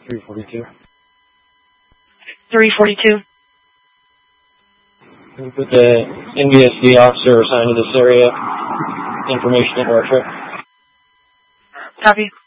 342. 342. Can we put the NBSD officer assigned to this area information into our trip? Copy.